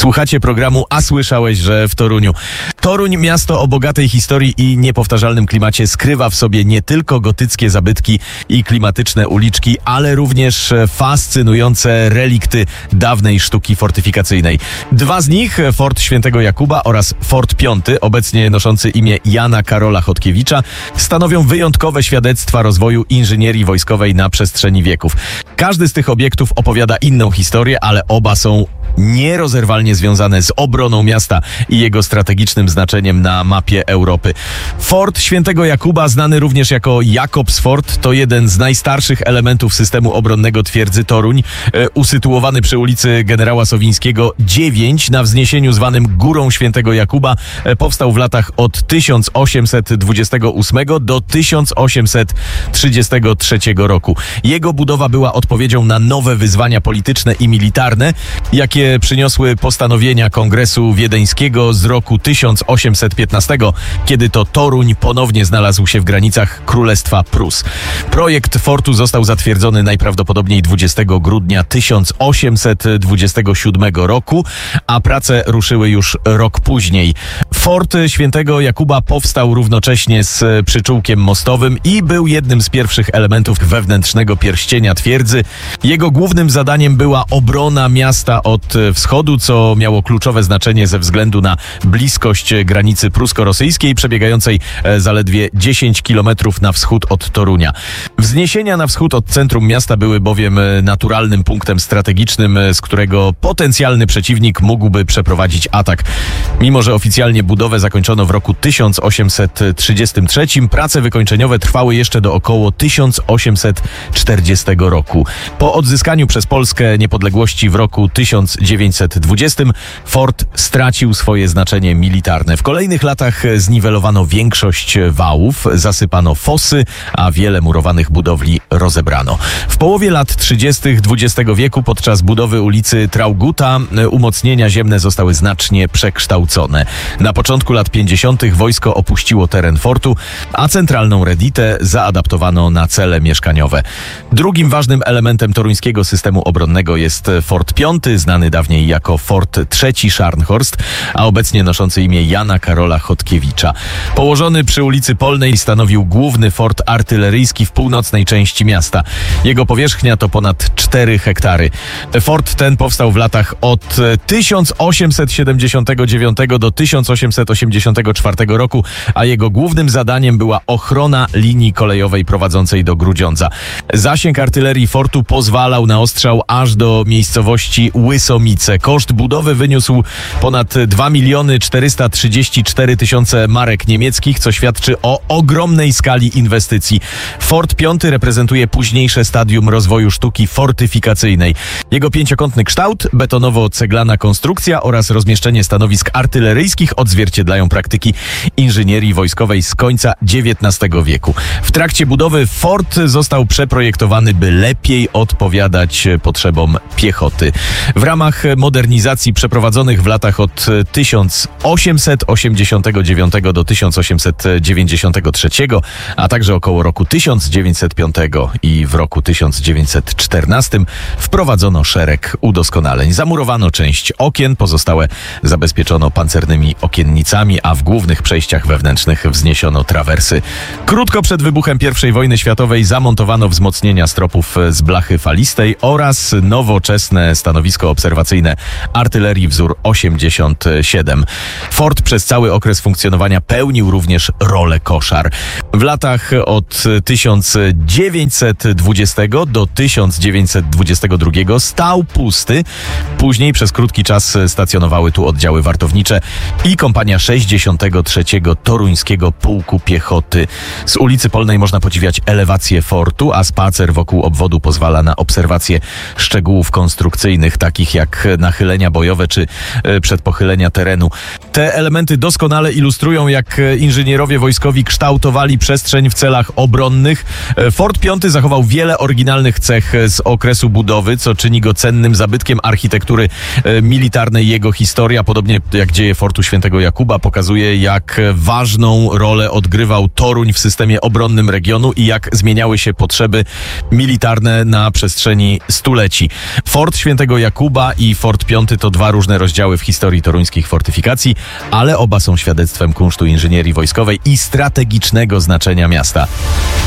Słuchacie programu A słyszałeś, że w Toruniu. Toruń, miasto o bogatej historii i niepowtarzalnym klimacie, skrywa w sobie nie tylko gotyckie zabytki i klimatyczne uliczki, ale również fascynujące relikty dawnej sztuki fortyfikacyjnej. Dwa z nich, Fort Świętego Jakuba oraz Fort Piąty, obecnie noszący imię Jana Karola Chodkiewicza, stanowią wyjątkowe świadectwa rozwoju inżynierii wojskowej na przestrzeni wieków. Każdy z tych obiektów opowiada inną historię, ale oba są nierozerwalnie związane z obroną miasta i jego strategicznym znaczeniem na mapie Europy. Fort Świętego Jakuba, znany również jako Jakobsfort, to jeden z najstarszych elementów systemu obronnego twierdzy Toruń, usytuowany przy ulicy Generała Sowińskiego 9 na wzniesieniu zwanym Górą Świętego Jakuba. Powstał w latach od 1828 do 1833 roku. Jego budowa była odpowiedzią na nowe wyzwania polityczne i militarne, jakie przyniosły postanowienia Kongresu Wiedeńskiego z roku 1815, kiedy to Toruń ponownie znalazł się w granicach Królestwa Prus. Projekt fortu został zatwierdzony najprawdopodobniej 20 grudnia 1827 roku, a prace ruszyły już rok później. Fort Świętego Jakuba powstał równocześnie z przyczółkiem mostowym i był jednym z pierwszych elementów wewnętrznego pierścienia twierdzy. Jego głównym zadaniem była obrona miasta od wschodu, co miało kluczowe znaczenie ze względu na bliskość granicy prusko-rosyjskiej, przebiegającej zaledwie 10 km na wschód od Torunia. Wzniesienia na wschód od centrum miasta były bowiem naturalnym punktem strategicznym, z którego potencjalny przeciwnik mógłby przeprowadzić atak. Mimo że oficjalnie budowę zakończono w roku 1833, prace wykończeniowe trwały jeszcze do około 1840 roku. Po odzyskaniu przez Polskę niepodległości w roku 1920 fort stracił swoje znaczenie militarne. W kolejnych latach zniwelowano większość wałów, zasypano fosy, a wiele murowanych budowli rozebrano. W połowie lat 30. XX wieku podczas budowy ulicy Trauguta umocnienia ziemne zostały znacznie przekształcone. Na początku lat 50. wojsko opuściło teren fortu, a centralną reditę zaadaptowano na cele mieszkaniowe. Drugim ważnym elementem toruńskiego systemu obronnego jest Fort Piąty, znany dawniej jako Fort III Scharnhorst, a obecnie noszący imię Jana Karola Chodkiewicza. Położony przy ulicy Polnej stanowił główny fort artyleryjski w północnej części miasta. Jego powierzchnia to ponad 4 hektary. Fort ten powstał w latach od 1879 do 1884 roku, a jego głównym zadaniem była ochrona linii kolejowej prowadzącej do Grudziądza. Zasięg artylerii fortu pozwalał na ostrzał aż do miejscowości Łysomice. Koszt budowy wyniósł ponad 2 434 000 marek niemieckich, co świadczy o ogromnej skali inwestycji. Fort Piąty reprezentuje późniejsze stadium rozwoju sztuki fortyfikacyjnej. Jego pięciokątny kształt, betonowo-ceglana konstrukcja oraz rozmieszczenie stanowisk artyleryjskich odzwierciedlają praktyki inżynierii wojskowej z końca XIX wieku. W trakcie budowy fort został przeprojektowany, by lepiej odpowiadać potrzebom piechoty. W ramach modernizacji przeprowadzonych w latach od 1889 do 1893, a także około roku 1905 i w roku 1914 wprowadzono szereg udoskonaleń. Zamurowano część okien, pozostałe zabezpieczono pancernymi okiennicami, a w głównych przejściach wewnętrznych wzniesiono trawersy. Krótko przed wybuchem I wojny światowej zamontowano wzmocnienia stropów z blachy falistej oraz nowoczesne stanowisko obserwacyjne artylerii wzór 87. Fort przez cały okres funkcjonowania pełnił również rolę koszar. W latach od 1920 do 1922 stał pusty. Później przez krótki czas stacjonowały tu oddziały wartownicze i kompania 63. Toruńskiego Pułku Piechoty. Z ulicy Polnej można podziwiać elewację fortu, a spacer wokół obwodu pozwala na obserwację szczegółów konstrukcyjnych, takich jak nachylenia bojowe czy przedpochylenia terenu. Te elementy doskonale ilustrują, jak inżynierowie wojskowi kształtowali przestrzeń w celach obronnych. Fort Piąty zachował wiele oryginalnych cech z okresu budowy, co czyni go cennym zabytkiem architektury militarnej. Jego historia, podobnie jak dzieje Fortu Świętego Jakuba pokazuje, jak ważną rolę odgrywał Toruń w systemie obronnym regionu i jak zmieniały się potrzeby militarne na przestrzeni stuleci. Fort Świętego Jakuba i Fort Piąty to dwa różne rozdziały w historii toruńskich fortyfikacji, ale oba są świadectwem kunsztu inżynierii wojskowej i strategicznego znaczenia miasta.